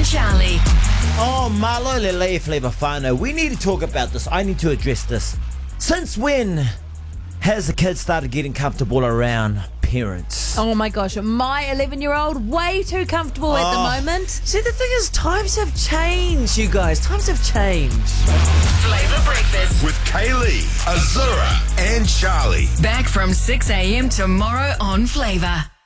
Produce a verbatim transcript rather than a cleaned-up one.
Charlie. Oh, Marlo Lele Flavor Fano. We need to talk about this. I need to address this. Since when has the kid started getting comfortable around parents? Oh my gosh, my eleven-year-old, way too comfortable at Oh. the moment. See, the thing is, times have changed, you guys. Times have changed. Flavor Breakfast. With Kaylee, Azura, and Charlie. Back from six a.m. tomorrow on Flavor.